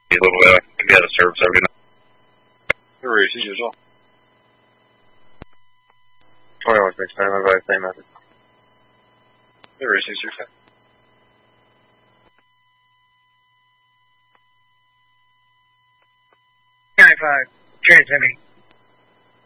A little bit. I can be out of service. I'm gonna. The race as usual. 21 6 9, my advice, same message. The race as usual. 95, transmitting.